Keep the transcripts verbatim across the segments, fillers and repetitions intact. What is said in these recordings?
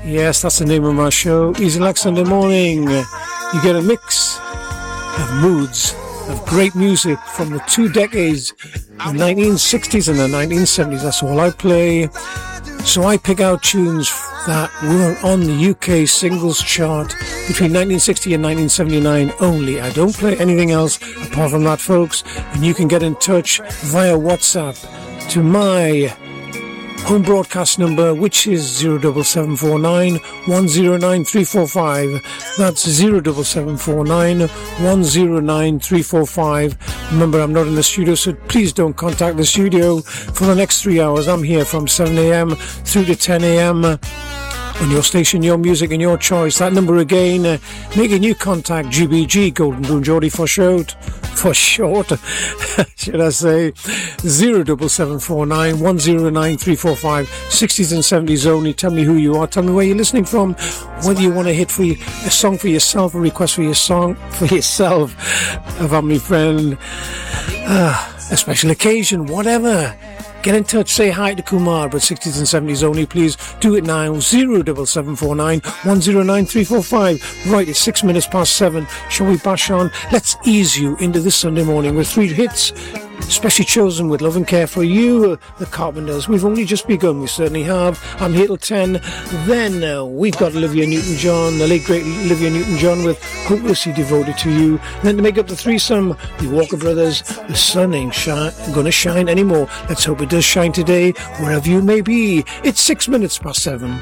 Yes, that's the name of my show, Easy Like Sunday Morning. You get a mix of moods, of great music from the two decades, the nineteen sixties and the nineteen seventies. That's all I play. So I pick out tunes that were on the U K singles chart between nineteen sixty and nineteen seventy-nine only. I don't play anything else apart from that, folks. And you can get in touch via WhatsApp to my home broadcast number, which is zero seven seven four nine one zero nine three four five. That's zero seven seven four nine one zero nine three four five. Remember, I'm not in the studio, so please don't contact the studio. For the next three hours, I'm here from seven a.m. through to ten a.m. on your station, your music and your choice. That number again, uh, make a new contact, G B G, Golden Boon Geordie for short, for short, should I say, zero seven seven four nine one zero nine three four five, sixties and seventies only. Tell me who you are, tell me where you're listening from, whether you want to hit for you, a song for yourself, a request for your song, for yourself, a family friend, uh, a special occasion, whatever. Get in touch, say hi to Kumar, but sixties and seventies only, please do it now. zero seven seven four nine one zero nine three four five. Right, it's six minutes past seven. Shall we bash on? Let's ease you into this Sunday morning with three hits, especially chosen with love and care for you, uh, the Carpenters. We've only just begun, we certainly have. I'm here till ten. Then uh, we've got Olivia Newton-John, the late great Olivia Newton-John with Hopelessly Devoted to You. And then to make up the threesome, the Walker Brothers, The Sun Ain't shi- Gonna Shine Anymore. Let's hope it does shine today, wherever you may be. It's six minutes past seven.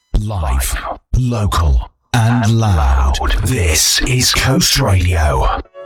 Live, local, and loud. This is Coast Radio.